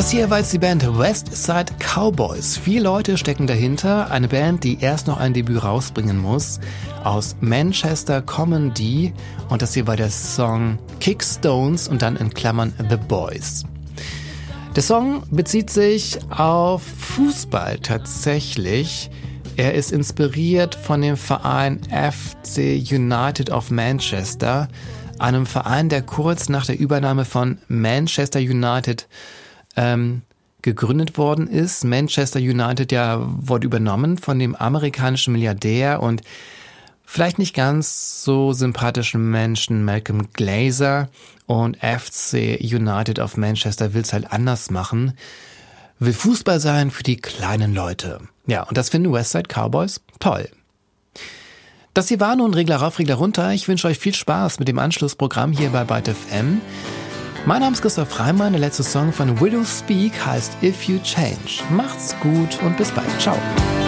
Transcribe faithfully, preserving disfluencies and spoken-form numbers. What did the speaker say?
Das hier war jetzt die Band West Side Cowboys. Vier Leute stecken dahinter. Eine Band, die erst noch ein Debüt rausbringen muss. Aus Manchester kommen die. Und das hier war der Song Kickstones und dann in Klammern The Boys. Der Song bezieht sich auf Fußball tatsächlich. Er ist inspiriert von dem Verein F C United of Manchester, einem Verein, der kurz nach der Übernahme von Manchester United ähm, gegründet worden ist. Manchester United ja wurde übernommen von dem amerikanischen Milliardär und vielleicht nicht ganz so sympathischen Menschen Malcolm Glazer, und F C United of Manchester will es halt anders machen. Will Fußball sein für die kleinen Leute. Ja, und das finden West Side Cowboys toll. Das hier war nun Regler rauf, Regler runter. Ich wünsche euch viel Spaß mit dem Anschlussprogramm hier bei Byte F M. Mein Name ist Christoph Reimann. Der letzte Song von Widows Speak heißt If You Change. Macht's gut und bis bald. Ciao.